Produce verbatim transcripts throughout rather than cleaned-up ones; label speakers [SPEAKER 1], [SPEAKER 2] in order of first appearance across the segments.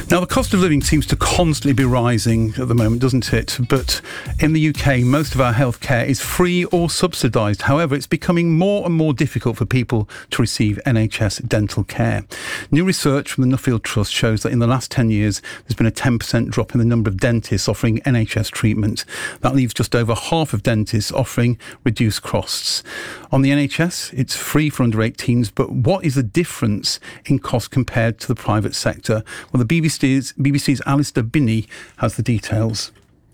[SPEAKER 1] Now, the cost of living seems to constantly be rising at the moment, doesn't it? But in the U K, most of our healthcare is free or subsidised. However, it's becoming more and more difficult for people to receive N H S dental care. New research from the Nuffield Trust shows that in the last ten years, there's been a ten percent drop in the number of dentists offering N H S treatment. That leaves just over half of dentists offering reduced costs. On the N H S, it's free for under eighteens, but what is the difference in cost compared to the private sector? Well, the B B C's, B B C's Alistair Binney has the details.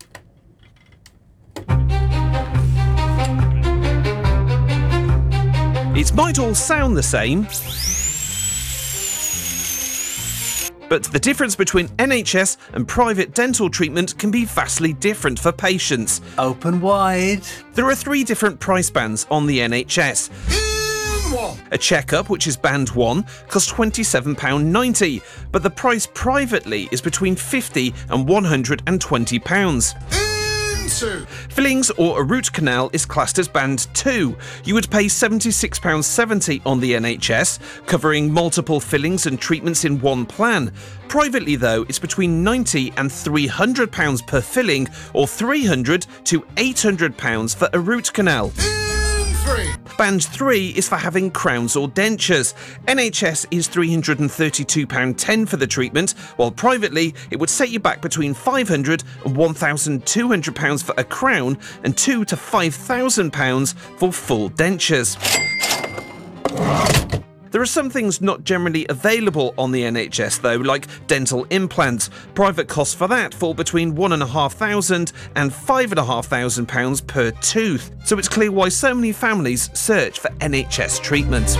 [SPEAKER 2] It might all sound the same, but the difference between N H S and private dental treatment can be vastly different for patients.
[SPEAKER 3] Open wide.
[SPEAKER 2] There are three different price bands on the N H S. A checkup, which is band one, costs twenty-seven pounds ninety, but the price privately is between fifty pounds and one hundred twenty pounds. Fillings or a root canal is classed as band two. You would pay seventy-six pounds seventy on the N H S, covering multiple fillings and treatments in one plan. Privately, though, it's between ninety and three hundred pounds per filling, or three hundred to eight hundred pounds for a root canal. Band three is for having crowns or dentures. N H S is three hundred thirty-two pounds ten for the treatment, while privately it would set you back between five hundred and one thousand two hundred pounds for a crown and two thousand to five thousand pounds for full dentures. There are some things not generally available on the N H S, though, like dental implants. Private costs for that fall between one thousand five hundred pounds and five thousand five hundred pounds per tooth. So it's clear why so many families search for N H S treatment.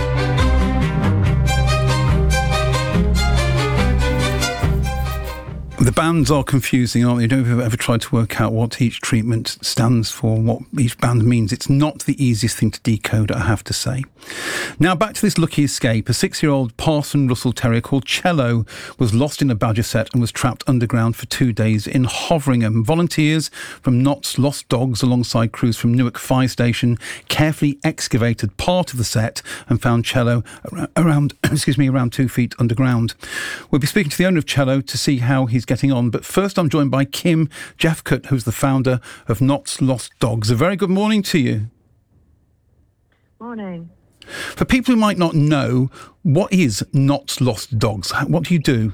[SPEAKER 1] The bands are confusing, aren't they? You don't ever try to work out what each treatment stands for, what each band means. It's not the easiest thing to decode, I have to say. Now, back to this lucky escape. A six-year-old Parson Russell Terrier called Cello was lost in a badger set and was trapped underground for two days in Hoveringham. Volunteers from Knott's Lost Dogs, alongside crews from Newark Fire Station, carefully excavated part of the set and found Cello around, excuse me, around two feet underground. We'll be speaking to the owner of Cello to see how he's getting on. But first, I'm joined by Kim Jeffcutt, who's the founder of Knott's Lost Dogs. A very good morning to you.
[SPEAKER 4] Morning.
[SPEAKER 1] For people who might not know, what is Knott's Lost Dogs? What do you do?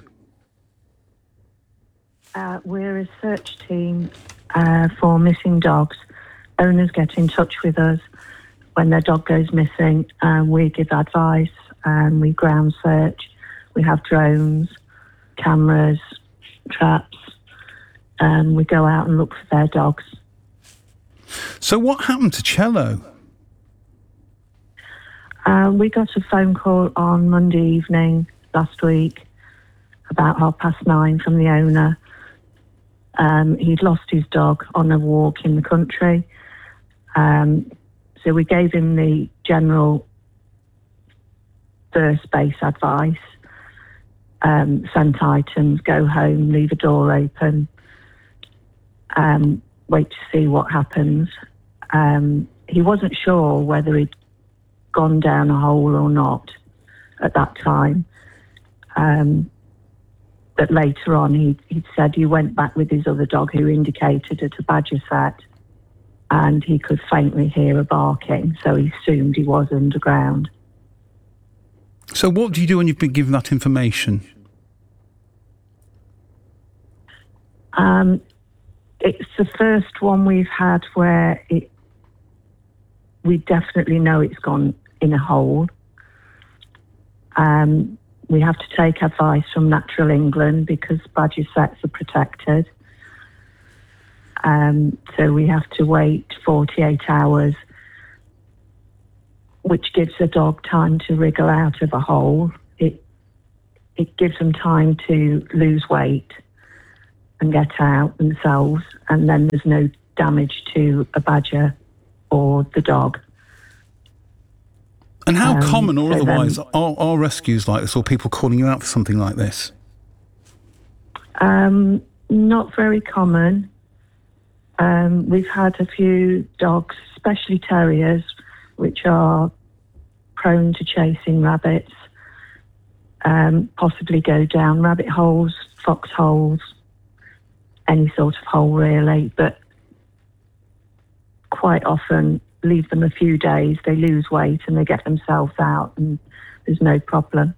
[SPEAKER 4] Uh, we're a search team uh, for missing dogs. Owners get in touch with us when their dog goes missing, and we give advice, and we ground search. We have drones, cameras, traps, and we go out and look for their dogs.
[SPEAKER 1] So what happened to Cello?
[SPEAKER 4] Uh, we got a phone call on Monday evening last week, about half past nine, from the owner. Um, he'd lost his dog on a walk in the country. Um, so we gave him the general first base advice. Um, scent items, go home, leave a door open, um, wait to see what happens. Um, he wasn't sure whether he'd gone down a hole or not at that time. Um, but later on, he, he'd said he went back with his other dog, who indicated at a badger set, and he could faintly hear a barking, so he assumed he was underground.
[SPEAKER 1] So what do you do when you've been given that information?
[SPEAKER 4] Um, it's the first one we've had where it, we definitely know it's gone in a hole. Um, we have to take advice from Natural England because badger sets are protected. Um, so we have to wait forty-eight hours, which gives the dog time to wriggle out of a hole. It it gives them time to lose weight and get out themselves, and then there's no damage to a badger or the dog.
[SPEAKER 1] And how
[SPEAKER 4] um,
[SPEAKER 1] common or
[SPEAKER 4] so
[SPEAKER 1] otherwise
[SPEAKER 4] then,
[SPEAKER 1] are, are rescues like this, or people calling you out for something like this?
[SPEAKER 4] Um, not very common. Um, we've had a few dogs, especially terriers, which are prone to chasing rabbits, um, possibly go down rabbit holes foxholes, any sort of hole really, but quite often leave them a few days, they lose weight and they get themselves out and there's no problem.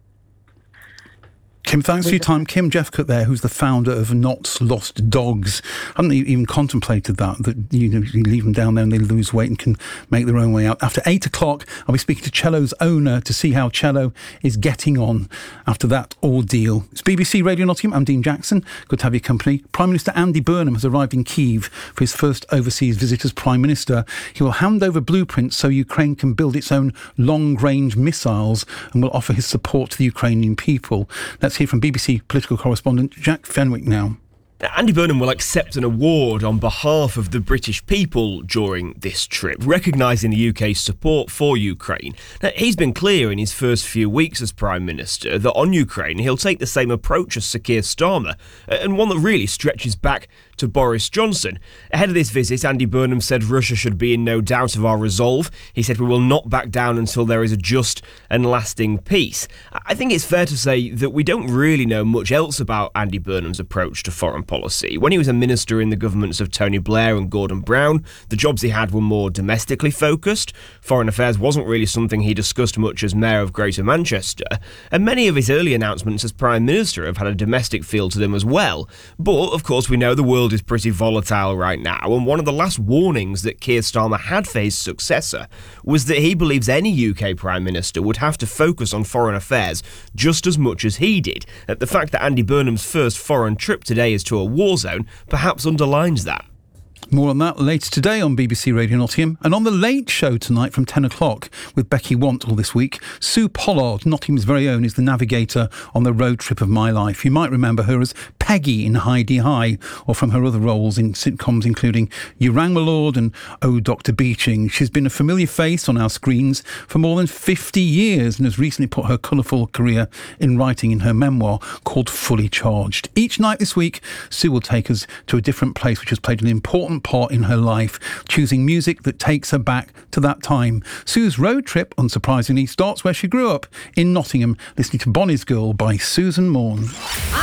[SPEAKER 1] Kim, thanks for your time. Kim Jeffcoat there, who's the founder of Knott's Lost Dogs. I hadn't even contemplated that, that you know, you leave them down there and they lose weight and can make their own way out. After eight o'clock, I'll be speaking to Cello's owner to see how Cello is getting on after that ordeal. It's B B C Radio Nottingham. I'm Dean Jackson. Good to have your company. Prime Minister Andy Burnham has arrived in Kyiv for his first overseas visit as Prime Minister. He will hand over blueprints so Ukraine can build its own long-range missiles and will offer his support to the Ukrainian people. Let's hear from B B C political correspondent Jack Fenwick now.
[SPEAKER 3] Andy Burnham will accept an award on behalf of the British people during this trip, recognising the U K's support for Ukraine. Now, he's been clear in his first few weeks as Prime Minister that on Ukraine he'll take the same approach as Sir Keir Starmer, and one that really stretches back to Boris Johnson. Ahead of this visit, Andy Burnham said Russia should be in no doubt of our resolve. He said we will not back down until there is a just and lasting peace. I think it's fair to say that we don't really know much else about Andy Burnham's approach to foreign policy. When he was a minister in the governments of Tony Blair and Gordon Brown, the jobs he had were more domestically focused. Foreign affairs wasn't really something he discussed much as Mayor of Greater Manchester, and many of his early announcements as Prime Minister have had a domestic feel to them as well. But, of course, we know the world is pretty volatile right now, and one of the last warnings that Keir Starmer had for his successor was that he believes any U K Prime Minister would have to focus on foreign affairs just as much as he did. The fact that Andy Burnham's first foreign trip today is to a war zone perhaps underlines that.
[SPEAKER 1] More on that later today on B B C Radio Nottingham. And on the Late Show tonight from ten o'clock with Becky Wantle this week, Sue Pollard, Nottingham's very own, is the navigator on the road trip of my life. You might remember her as Peggy in Heidi High, or from her other roles in sitcoms including You Rang My Lord and Oh Doctor Beeching. She's been a familiar face on our screens for more than fifty years and has recently put her colourful career in writing in her memoir called Fully Charged. Each night this week, Sue will take us to a different place which has played an important part in her life, choosing music that takes her back to that time. Sue's road trip, unsurprisingly, starts where she grew up, in Nottingham, listening to Bonnie's Girl by Susan Morn.